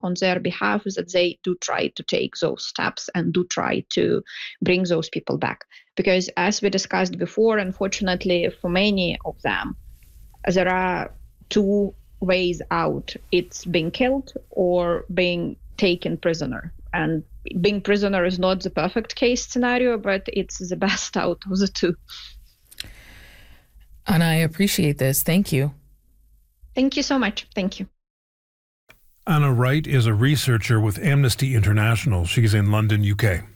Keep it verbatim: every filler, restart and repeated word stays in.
on their behalf that they do try to take those steps and do try to bring those people back. Because as we discussed before, unfortunately, for many of them, there are two ways out. It's being killed or being taken prisoner. And being prisoner is not the perfect case scenario, but it's the best out of the two. And I appreciate this. Thank you. Thank you so much. Thank you. Anna Wright is a researcher with Amnesty International. She's in London, U K.